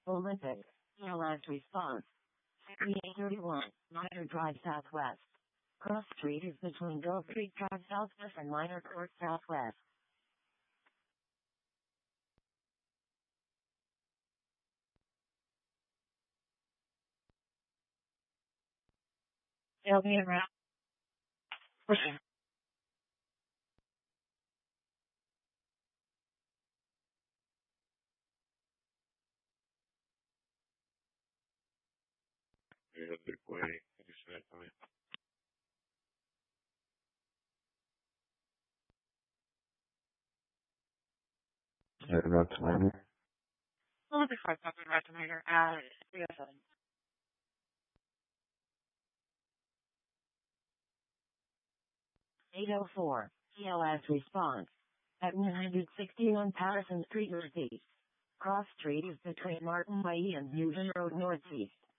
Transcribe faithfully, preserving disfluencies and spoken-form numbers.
Olympic. E L S response. three thirty-one, Minor Drive Southwest. Cross Street is between Gulf Creek Drive Southwest and Minor Court Southwest. Tell me around. There's a big way. You said, I mean, yeah, that's fine. Olympic Drive Southwest and Minor at three oh seven. eight oh four, E L S response. At one sixty-one Patterson Street Northeast. Cross Street is between Martin Way and Newton Road Northeast.